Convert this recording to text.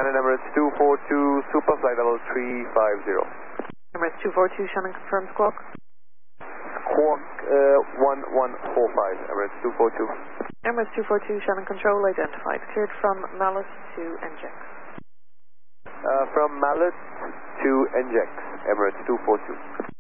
Shannon Emirates 242, Superflight level 350. Emirates 242, Shannon confirmed squawk. Squawk 1145, Emirates 242. Emirates 242, Shannon control identified. Cleared from Mallet to NGEX. From Mallet to NGEX, Emirates 242.